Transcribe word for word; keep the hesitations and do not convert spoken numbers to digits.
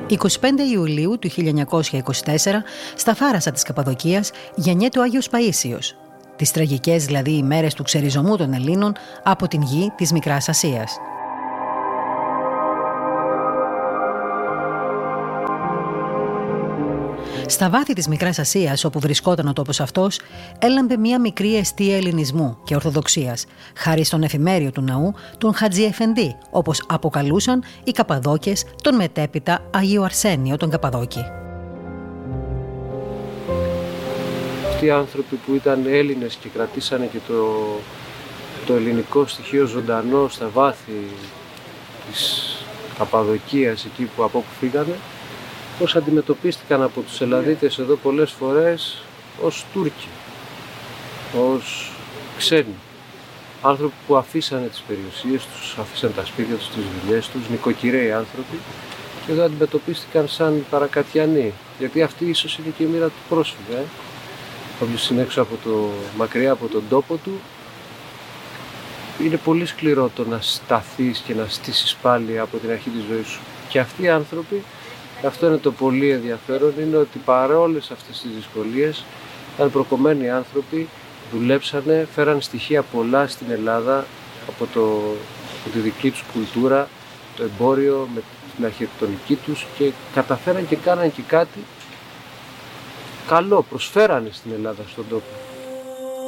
εικοστή πέμπτη Ιουλίου του χίλια εννιακόσια είκοσι τέσσερα, στα Φάρασα της Καπαδοκίας, γεννιέται ο Άγιος Παΐσιος, τις τραγικές δηλαδή ημέρες του ξεριζωμού των Ελλήνων από την γη της Μικράς Ασίας. Στα βάθη της Μικράς Ασίας, όπου βρισκόταν ο τόπος αυτός, έλαμπε μία μικρή εστία ελληνισμού και ορθοδοξίας, χάρη στον εφημέριο του ναού, τον Χατζη Εφεντή, όπως αποκαλούσαν οι Καπαδόκες τον μετέπειτα Αγίο Αρσένιο τον Καπαδόκη. Αυτοί οι άνθρωποι που ήταν Έλληνες και κρατήσανε και το, το ελληνικό στοιχείο ζωντανό στα βάθη της Καπαδοκίας, εκεί που από όπου φύγανε, πώς αντιμετωπίστηκαν από τους Ελλαδίτες εδώ πολλές φορές ως Τούρκοι, ως ξένοι. Άνθρωποι που αφήσανε τις περιουσίες τους, αφήσανε τα σπίτια τους, τις δουλειές τους, νοικοκυρέοι άνθρωποι, και εδώ αντιμετωπίστηκαν σαν παρακατιανοί, γιατί αυτή ίσως είναι και η μοίρα του πρόσφυγα. Ε? Όποιος είναι έξω από το, μακριά από τον τόπο του, είναι πολύ σκληρό το να σταθείς και να στήσεις πάλι από την αρχή της ζωής σου. Και αυτοί οι άνθρωποι, αυτό είναι το πολύ ενδιαφέρον, είναι ότι παρόλες αυτές τις δυσκολίες ήταν προκομμένοι άνθρωποι, δουλέψανε, φέραν στοιχεία πολλά στην Ελλάδα από, το, από τη δική τους κουλτούρα, το εμπόριο με την αρχιτεκτονική τους, και καταφέραν και κάναν και κάτι καλό, προσφέρανε στην Ελλάδα στον τόπο.